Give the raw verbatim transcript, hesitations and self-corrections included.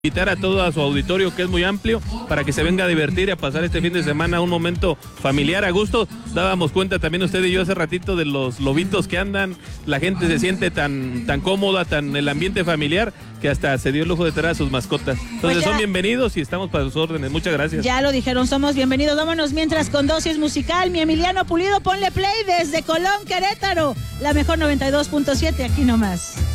Invitar a todo a su auditorio, que es muy amplio, para que se venga a divertir y a pasar este fin de semana un momento familiar a gusto. Dábamos cuenta también usted y yo hace ratito de los lobitos que andan, la gente se siente tan, tan cómoda, tan el ambiente familiar, que hasta se dio el lujo de traer a sus mascotas. Entonces pues son bienvenidos y estamos para sus órdenes. Muchas gracias. Ya lo dijeron, somos bienvenidos. Vámonos mientras con dosis musical. Mi Emiliano Pulido, ponle play desde Colón, Querétaro. La mejor noventa y dos punto siete, aquí nomás.